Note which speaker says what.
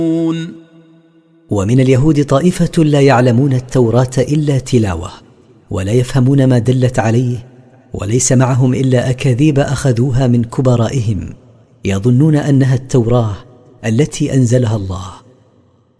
Speaker 1: ومن اليهود طائفة لا يعلمون التوراة إلا تلاوة، ولا يفهمون ما دلت عليه، وليس معهم إلا أكاذيب أخذوها من كبرائهم، يظنون أنها التوراة التي أنزلها الله.